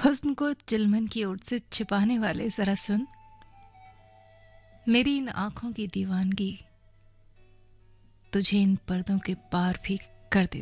हुस्न को चिलमन की ओट से छिपाने वाले जरा सुन, मेरी इन आंखों की दीवानगी तुझे इन पर्दों के पार भी कर दे